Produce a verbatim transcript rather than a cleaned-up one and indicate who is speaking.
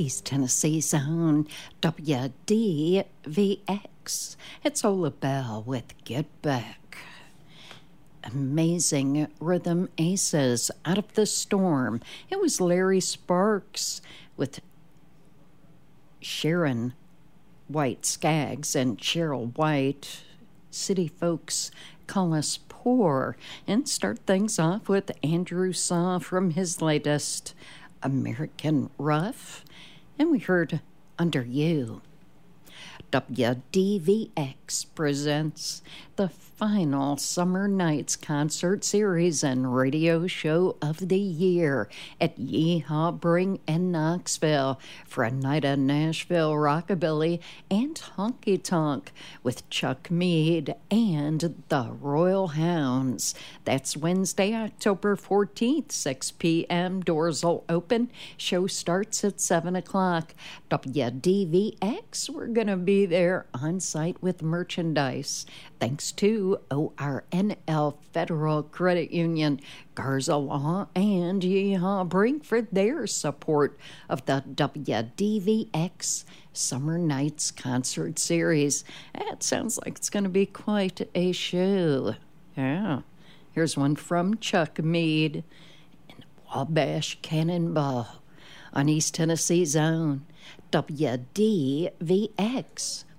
Speaker 1: East Tennessee's own W D V X. It's Ola Bell with Get Back. Amazing rhythm aces out of the storm. It was Larry Sparks with Sharon White Skaggs and Cheryl White. City folks call us poor. And start things off with Andrew Saw from his latest American Rough. And we heard Under You. W D V X presents the final Summer Nights concert series and radio show of the year at Yeehaw Bring in Knoxville for a night of Nashville rockabilly and honky tonk with Chuck Mead and the Royal Hounds. That's Wednesday, October fourteenth, six p.m. Doors will open. Show starts at seven o'clock. W D V X, we're going to be there on site with merchandise. Thanks to O R N L Federal Credit Union, Garza Law, and Yeehaw Bring for their support of the W D V X Summer Nights Concert Series. That sounds like it's going to be quite a show. Yeah. Here's one from Chuck Mead and Wabash Cannonball on East Tennessee's own W D V X.